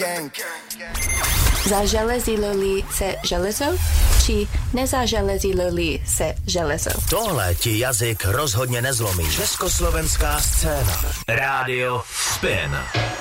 Zaželezilo-li se železo, či nezaželezilo-li se železo? Tohle ti jazyk rozhodně nezlomí. Československá scéna. Rádio Spin.